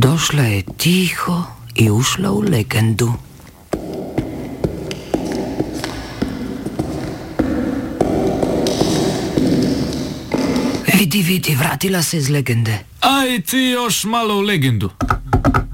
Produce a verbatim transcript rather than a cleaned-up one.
Došla je tiho i ušla u legendu. Vidi, vidi, vratila se iz legende. Aj ti još malo u legendu.